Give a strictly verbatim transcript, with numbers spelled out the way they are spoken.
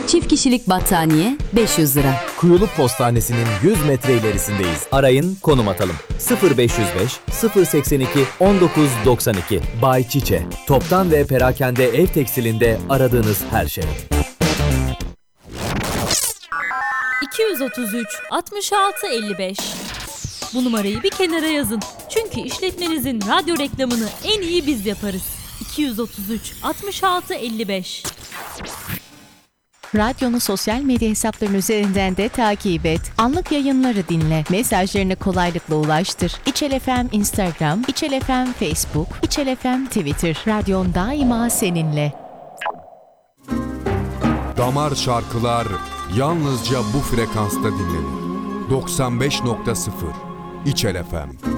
Çift kişilik battaniye beş yüz lira. Kuyuluk Postanesi'nin yüz metre ilerisindeyiz. Arayın, konum atalım. sıfır beş yüz beş sıfır seksen iki on dokuz doksan iki. Bay Çiçe. Toptan ve perakende ev tekstilinde aradığınız her şey. iki yüz otuz üç altmış altı elli beş. Bu numarayı bir kenara yazın. Çünkü işletmenizin radyo reklamını en iyi biz yaparız. iki yüz otuz üç altmış altı elli beş. Radyonu sosyal medya hesaplarının üzerinden de takip et. Anlık yayınları dinle. Mesajlarını kolaylıkla ulaştır. İçel F M Instagram, İçel F M Facebook, İçel F M Twitter. Radyon daima seninle. Damar şarkılar yalnızca bu frekansta dinlenir. doksan beş nokta sıfır İçel F M.